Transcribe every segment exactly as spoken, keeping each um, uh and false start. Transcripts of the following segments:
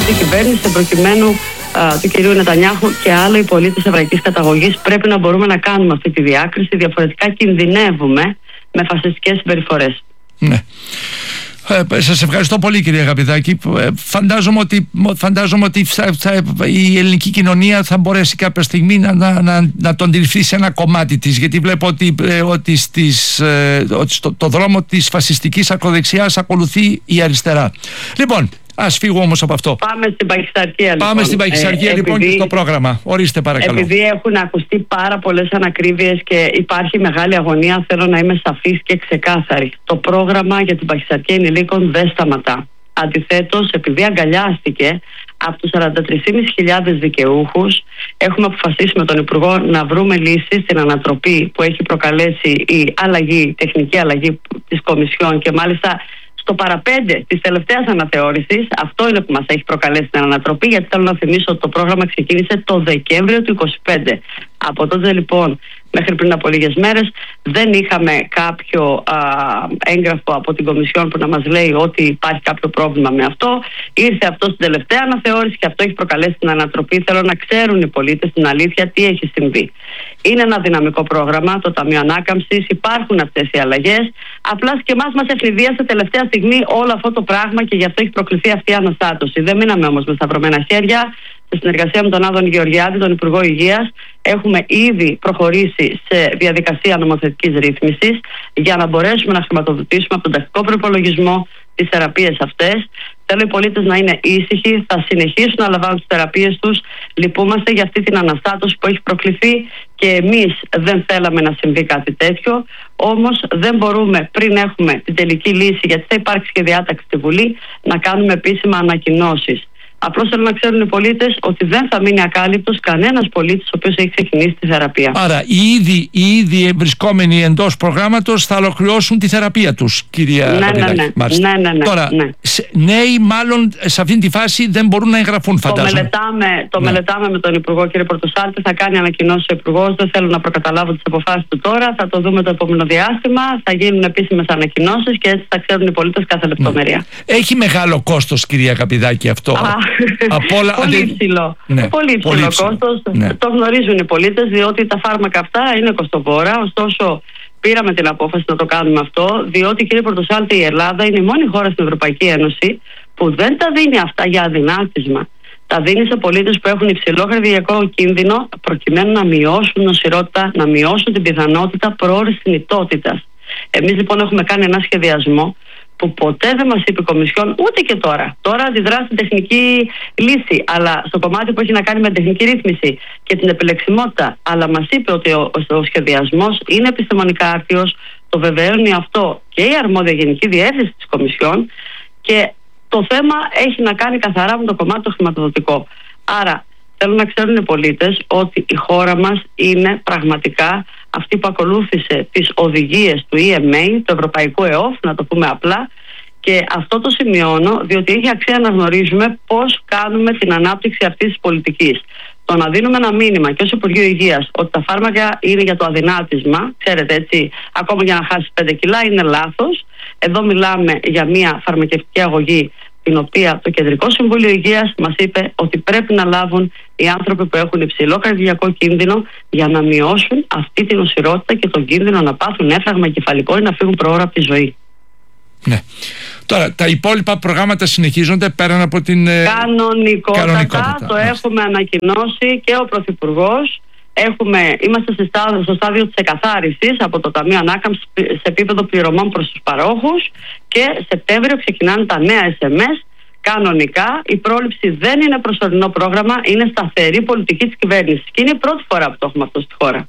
η κυβέρνηση, προκειμένου α, του κυρίου Νετανιάχου και άλλοι πολίτες εβραϊκής καταγωγής. Πρέπει να μπορούμε να κάνουμε αυτή τη διάκριση, διαφορετικά κινδυνεύουμε με φασιστικές συμπεριφορές. Ναι. Ε, σας ευχαριστώ πολύ, κυρία Αγαπηδάκη. Ε, φαντάζομαι ότι, φαντάζομαι ότι θα, θα, η ελληνική κοινωνία θα μπορέσει κάποια στιγμή να, να, να, να τον αντιληφθεί σε ένα κομμάτι της, γιατί βλέπω ότι, ε, ότι, στις, ε, ότι στο το δρόμο της φασιστικής ακροδεξιάς ακολουθεί η αριστερά. Λοιπόν, ας φύγω όμως από αυτό. Πάμε στην παχυσαρχία λοιπόν. Πάμε στην παχυσαρχία ε, λοιπόν επειδή, και στο πρόγραμμα. Ορίστε παρακαλώ. Επειδή έχουν ακουστεί πάρα πολλές ανακρίβειες και υπάρχει μεγάλη αγωνία, θέλω να είμαι σαφής και ξεκάθαρη. Το πρόγραμμα για την παχυσαρχία ενηλίκων δεν σταματά. Αντιθέτως, επειδή αγκαλιάστηκε από τους σαράντα τρεις χιλιάδες πεντακόσιους δικαιούχους, έχουμε αποφασίσει με τον Υπουργό να βρούμε λύσεις στην ανατροπή που έχει προκαλέσει η αλλαγή, τεχνική αλλαγή της Κομισιόν και μάλιστα στο παραπέντε της τελευταίας αναθεώρησης. Αυτό είναι που μας έχει προκαλέσει την ανατροπή, γιατί θέλω να θυμίσω ότι το πρόγραμμα ξεκίνησε το Δεκέμβριο του είκοσι πέντε. Από τότε λοιπόν μέχρι πριν από λίγες μέρες δεν είχαμε κάποιο α, έγγραφο από την Κομισιόν που να μας λέει ότι υπάρχει κάποιο πρόβλημα με αυτό. Ήρθε αυτό στην τελευταία αναθεώρηση και αυτό έχει προκαλέσει την ανατροπή. Θέλω να ξέρουν οι πολίτες την αλήθεια τι έχει συμβεί. Είναι ένα δυναμικό πρόγραμμα, το Ταμείο Ανάκαμψης, υπάρχουν αυτές οι αλλαγές. Απλά και εμάς μας ευνηδίασε τελευταία στιγμή όλο αυτό το πράγμα και γι' αυτό έχει προκληθεί αυτή η αναστάτωση. Δεν μείναμε όμως με σταυρωμένα χέρια. Σε συνεργασία με τον Άδωνη Γεωργιάδη, τον Υπουργό Υγείας, έχουμε ήδη προχωρήσει σε διαδικασία νομοθετικής ρύθμισης για να μπορέσουμε να χρηματοδοτήσουμε από τον τακτικό προϋπολογισμό τις θεραπείες αυτές. Θέλω οι πολίτες να είναι ήσυχοι, θα συνεχίσουν να λαμβάνουν τις θεραπείες τους. Λυπούμαστε για αυτή την αναστάτωση που έχει προκληθεί και εμείς δεν θέλαμε να συμβεί κάτι τέτοιο. Όμως δεν μπορούμε πριν έχουμε την τελική λύση, γιατί θα υπάρξει και διάταξη στη Βουλή, να κάνουμε επίσημα ανακοινώσεις. Απλώς θέλω να ξέρουν οι πολίτες ότι δεν θα μείνει ακάλυπτος κανένας πολίτης ο οποίος έχει ξεκινήσει τη θεραπεία. Άρα οι ήδη, οι ήδη βρισκόμενοι εντός προγράμματος θα ολοκληρώσουν τη θεραπεία τους, κυρία Αγαπηδάκη. Ναι, ναι, ναι. ναι, ναι, ναι. Τώρα, ναι. νέοι μάλλον σε αυτήν τη φάση δεν μπορούν να εγγραφούν, φαντάζομαι. Το μελετάμε, το ναι. μελετάμε με τον Υπουργό, κύριε Πορτοσάλτη. Θα κάνει ανακοινώσεις ο Υπουργός. Δεν θέλω να προκαταλάβω τις αποφάσεις του τώρα. Θα το δούμε το επόμενο διάστημα. Θα γίνουν επίσημες ανακοινώσεις και έτσι θα ξέρουν οι πολίτες κάθε λεπτομέρεια. Ναι. Έχει μεγάλο κόστος, κυρία Αγαπηδάκη, αυτό. Όλα... Πολύ υψηλό. Ναι, πολύ υψηλό, πολύ υψηλό. κόστος. Ναι. Το γνωρίζουν οι πολίτες, διότι τα φάρμακα αυτά είναι κοστοβόρα. Ωστόσο, πήραμε την απόφαση να το κάνουμε αυτό, διότι, κύριε Πορτοσάλτη, η Ελλάδα είναι η μόνη χώρα στην Ευρωπαϊκή Ένωση που δεν τα δίνει αυτά για αδυνάτισμα. Τα δίνει σε πολίτες που έχουν υψηλό καρδιακό κίνδυνο, προκειμένου να μειώσουν νοσηρότητα, να μειώσουν την πιθανότητα προώρης θνητότητας. Εμείς λοιπόν έχουμε κάνει ένα σχεδιασμό που ποτέ δεν μας είπε η Κομισιόν, ούτε και τώρα. Τώρα αντιδρά στην τεχνική λύση, αλλά στο κομμάτι που έχει να κάνει με τεχνική ρύθμιση και την επιλεξιμότητα. Αλλά μας είπε ότι ο, ο σχεδιασμός είναι επιστημονικά άρτιος, το βεβαιώνει αυτό και η αρμόδια Γενική Διεύθυνση της Κομισιόν και το θέμα έχει να κάνει καθαρά με το κομμάτι το χρηματοδοτικό. Άρα θέλω να ξέρουν οι πολίτες ότι η χώρα μας είναι πραγματικά αυτή που ακολούθησε τις οδηγίες του ι εμ έι, του Ευρωπαϊκού ΕΟΦ, να το πούμε απλά, και αυτό το σημειώνω διότι έχει αξία να γνωρίζουμε πώς κάνουμε την ανάπτυξη αυτής της πολιτικής. Το να δίνουμε ένα μήνυμα και ως Υπουργείο Υγείας ότι τα φάρμακα είναι για το αδυνάτισμα, ξέρετε έτσι, ακόμα για να χάσει πέντε κιλά, είναι λάθος. Εδώ μιλάμε για μια φαρμακευτική αγωγή, την οποία το Κεντρικό Συμβούλιο Υγείας μας είπε ότι πρέπει να λάβουν οι άνθρωποι που έχουν υψηλό καρδιακό κίνδυνο για να μειώσουν αυτή την νοσηρότητα και τον κίνδυνο να πάθουν έφραγμα κεφαλικό ή να φύγουν προώρα από τη ζωή. Ναι. Τώρα, τα υπόλοιπα προγράμματα συνεχίζονται πέραν από την... Κανονικότατα, κανονικότατα. το έχουμε ανακοινώσει και ο Πρωθυπουργός. Έχουμε, είμαστε στο στάδιο, στο στάδιο της εκαθάρισης από το Ταμείο Ανάκαμψης σε επίπεδο πληρωμών προς τους παρόχους και Σεπτέμβριο ξεκινάνε τα νέα ες εμ ες κανονικά. Η πρόληψη δεν είναι προσωρινό πρόγραμμα, είναι σταθερή πολιτική της κυβέρνησης και είναι η πρώτη φορά που το έχουμε αυτό στη χώρα.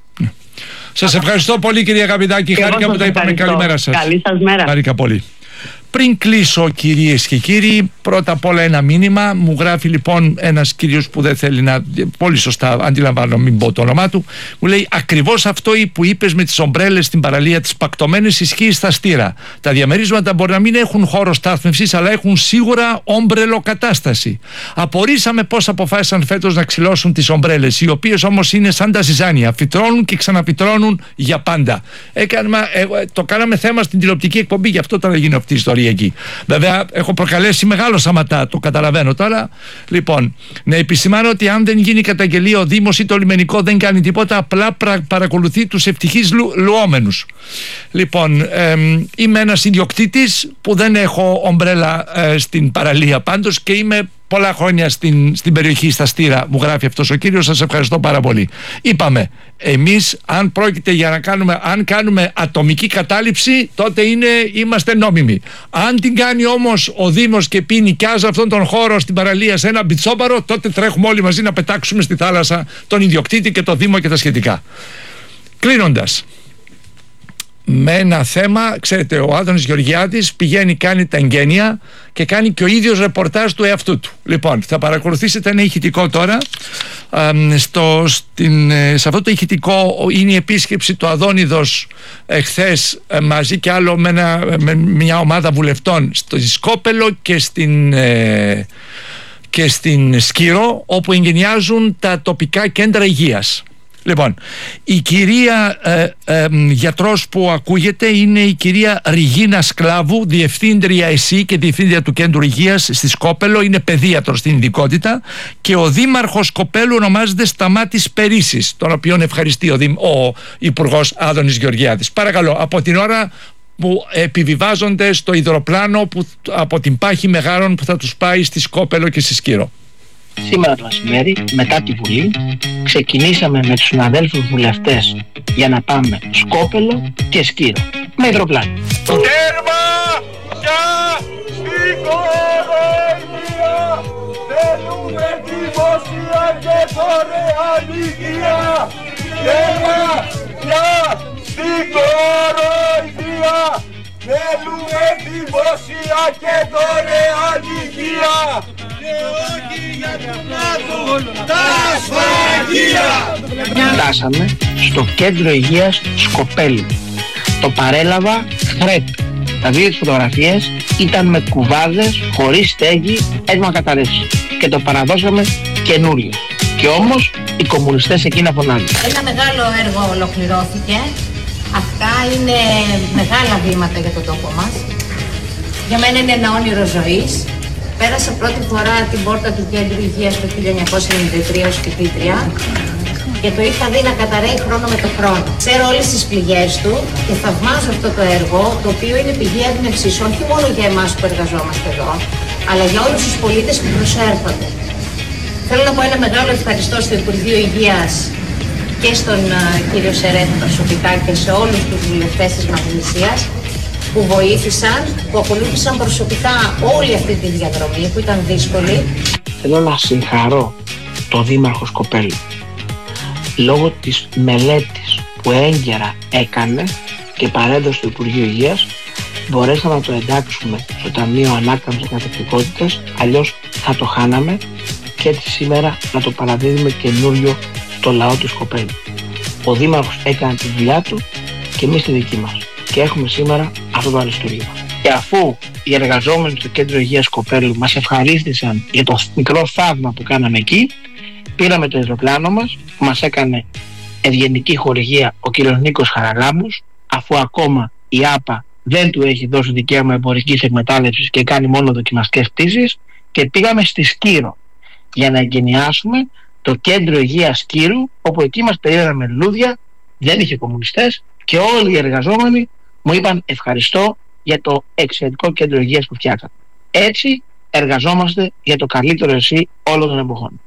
Σας ευχαριστώ πολύ, κυρία Αγαπηδάκη. Χάρηκα που τα είπαμε. Καλημέρα σας. Καλή σας μέρα. Χάρηκα πολύ. Πριν κλείσω, κυρίες και κύριοι, πρώτα απ' όλα ένα μήνυμα. Μου γράφει λοιπόν ένας κύριος που δεν θέλει να. Πολύ σωστά, αντιλαμβάνω, μην πω το όνομά του. Μου λέει: ακριβώς αυτό που είπες με τις ομπρέλες στην παραλία της Πακτωμένης ισχύει στα Στήρα. Τα διαμερίσματα μπορεί να μην έχουν χώρο στάθμευσης, αλλά έχουν σίγουρα ομπρελοκατάσταση. Απορρίσαμε πώς αποφάσισαν φέτος να ξυλώσουν τις ομπρέλες, οι οποίες όμως είναι σαν τα ζυζάνια. Φυτρώνουν και ξαναφυτρώνουν για πάντα. Έκανα, ε, το κάναμε θέμα στην τηλεοπτική εκπομπή, γι' αυτό τώρα γίνει αυτή η ιστορία. εκεί. Βέβαια, έχω προκαλέσει μεγάλο σαματά, το καταλαβαίνω τώρα. Λοιπόν, να επισημάνω ότι αν δεν γίνει καταγγελία, ο Δήμος ή το λιμενικό δεν κάνει τίποτα, απλά παρακολουθεί τους ευτυχείς λου, λουόμενους. Λοιπόν, ε, είμαι ένας ιδιοκτήτης που δεν έχω ομπρέλα ε, στην παραλία πάντως και είμαι πολλά χρόνια στην, στην περιοχή, στα Στήρα, μου γράφει αυτός ο κύριος. Σας ευχαριστώ πάρα πολύ. Είπαμε, εμείς αν πρόκειται για να κάνουμε, αν κάνουμε ατομική κατάληψη, τότε είναι, είμαστε νόμιμοι. Αν την κάνει όμως ο Δήμος και πει νοικιάζω αυτόν τον χώρο στην παραλία σε ένα μπιτσόμπαρο, τότε τρέχουμε όλοι μαζί να πετάξουμε στη θάλασσα τον ιδιοκτήτη και το Δήμο και τα σχετικά. Κλείνοντας, με ένα θέμα, ξέρετε, ο Άδωνης Γεωργιάδης πηγαίνει, κάνει τα εγγένεια και κάνει και ο ίδιος ρεπορτάζ του εαυτού του. Λοιπόν, θα παρακολουθήσετε ένα ηχητικό τώρα. Ε, στο, στην, σε αυτό το ηχητικό είναι η επίσκεψη του Αδόνιδος εχθές ε, μαζί και άλλο με, ένα, με μια ομάδα βουλευτών στο Σκόπελο και στην... Ε, και στην Σκύρο, όπου εγκαινιάζουν τα τοπικά κέντρα υγείας. Λοιπόν, η κυρία ε, ε, γιατρός που ακούγεται είναι η κυρία Ριγίνα Σκλάβου, διευθύντρια ΕΣΥ και διευθύντρια του Κέντρου Υγείας στη Σκόπελο, είναι παιδίατρος στην ειδικότητα, και ο δήμαρχος Σκοπέλου ονομάζεται Σταμάτης Περίσης, τον οποίον ευχαριστεί ο, Δήμ, ο Υπουργός Άδωνης Γεωργιάδης. Παρακαλώ, από την ώρα που επιβιβάζονται στο υδροπλάνο που, από την Πάχη Μεγάρων που θα τους πάει στη Σκόπελο και στη Σκύρο. Σήμερα το μεσημέρι, μετά τη Βουλή, ξεκινήσαμε με τους συναδέλφους βουλευτές για να πάμε Σκόπελο και Σκύρο με υδροπλάνο. Τέρμα για στην κοροϊδία, θέλουμε δημόσια και δωρεάν υγεία. Τέρμα για στην κοροϊδία, θέλουμε δημόσια και δωρεάν υγεία. Και όχι για τον λάθο, τα σφαγεία. Φτάσαμε στο Κέντρο Υγείας Σκοπέλου. Το παρέλαβα χρέπ. Τα δύο τις φωτογραφίες ήταν με κουβάδες, χωρίς στέγη, έτοιμα καταρρεύσει. Και το παραδώσαμε καινούριο. Και όμως οι κομμουνιστές εκεί να φωνάζουν. Ένα μεγάλο έργο ολοκληρώθηκε. Αυτά είναι μεγάλα βήματα για τον τόπο μας. Για μένα είναι ένα όνειρο ζωής. Πέρασα πρώτη φορά την πόρτα του Κέντρου Υγείας το χίλια εννιακόσια ενενήντα τρία ως φοιτήτρια και το είχα δει να καταραίει χρόνο με το χρόνο. Ξέρω όλες τις πληγές του και θαυμάζω αυτό το έργο, το οποίο είναι πηγή έμπνευσης όχι μόνο για εμάς που εργαζόμαστε εδώ, αλλά για όλους τους πολίτες που προσέρχονται. Θέλω να πω ένα μεγάλο ευχαριστώ στο Υπουργείο Υγείας και στον uh, κύριο Σερέτη προσωπικά και σε όλους τους βουλευτές της Μαγνησίας που βοήθησαν, που ακολούθησαν προσωπικά όλη αυτή τη διαδρομή που ήταν δύσκολη. Θέλω να συγχαρώ τον Δήμαρχο Σκοπέλου λόγω της μελέτης που έγκαιρα έκανε και παρέδωσε στο Υπουργείο Υγείας. Μπορέσαμε να το εντάξουμε στο Ταμείο Ανάκαμψης και Ανθεκτικότητας, αλλιώς θα το χάναμε, και έτσι σήμερα να το παραδίδουμε καινούριο στο λαό του Σκοπέλου. Ο Δήμαρχος έκανε τη δουλειά του και εμείς τη δική μας. Και έχουμε σήμερα αυτό το αριστούργημα. Και αφού οι εργαζόμενοι στο Κέντρο Υγείας Σκοπέλου μας ευχαρίστησαν για το μικρό θαύμα που κάναμε εκεί, πήραμε το αεροπλάνο μας που μας έκανε ευγενική χορηγία ο κ. Νίκος Χαραλάμπους, αφού ακόμα η ΆΠΑ δεν του έχει δώσει δικαίωμα εμπορικής εκμετάλλευσης και κάνει μόνο δοκιμαστικές πτήσεις, και πήγαμε στη Σκύρο για να εγκαινιάσουμε το Κέντρο Υγείας Σκύρου, όπου εκεί μας περίμεναν λουλούδια, δεν είχε κομμουνιστές και όλοι οι εργαζόμενοι μου είπαν ευχαριστώ για το εξαιρετικό Κέντρο Υγείας που φτιάξατε. Έτσι εργαζόμαστε για το καλύτερο ΕΣΥ όλων των εποχών.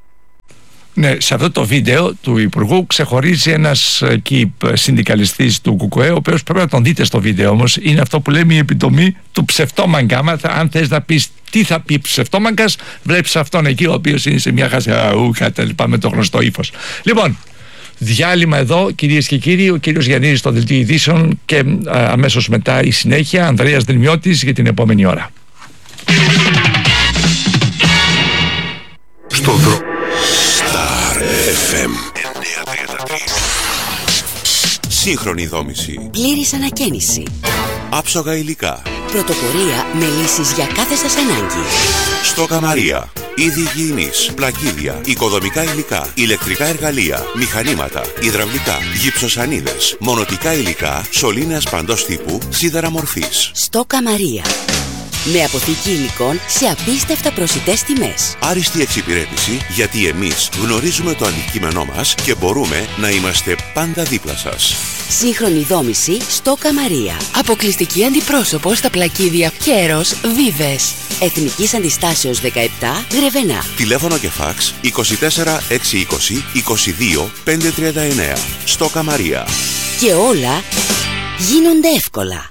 Ναι, σε αυτό το βίντεο του Υπουργού ξεχωρίζει ένας εκεί συνδικαλιστής του ΚΚΕ, ο οποίος πρέπει να τον δείτε στο βίντεο όμως, είναι αυτό που λέμε η επιτομή του ψευτόμαγκα. Αν θες να πεις τι θα πει ψευτόμαγκας, βλέπεις αυτόν εκεί ο οποίος είναι σε μια χασιαούχα με το γνωστό ύφος. Λοιπόν, διάλειμμα εδώ κυρίες και κύριοι, ο κύριος Γιαννίδης στο Δελτίο Ειδήσεων και α, αμέσως μετά η συνέχεια, Ανδρέας Δρυμιώτης για την επόμενη ώρα. Στο δρόμο Star εφ εμ εννιακόσια τριάντα τρία. Σύγχρονη δόμηση. Πλήρης ανακαίνιση. Άψογα υλικά. Πρωτοπορία με λύσεις για κάθε σας ανάγκη. Στο Καμαρία. είδη υγιεινής, πλακίδια, οικοδομικά υλικά, ηλεκτρικά εργαλεία, μηχανήματα, υδραυλικά, γυψοσανίδες, μονοτικά υλικά, σωλήνες παντός τύπου, σίδερα μορφής. Στόκα Μαρία. Με αποθήκη υλικών σε απίστευτα προσιτές τιμές. Άριστη εξυπηρέτηση, γιατί εμείς γνωρίζουμε το αντικείμενό μας και μπορούμε να είμαστε πάντα δίπλα σας. Σύγχρονη δόμηση Στόκα Μαρία. Αποκλειστική αντιπρόσωπο στα πλακίδια Κέρος Βίβες. Εθνικής Αντιστάσεως δεκαεπτά, Γρεβενά. Τηλέφωνο και φάξ είκοσι τέσσερα έξι είκοσι είκοσι δύο πεντακόσια τριάντα εννέα. Στόκα Μαρία. Και όλα γίνονται εύκολα.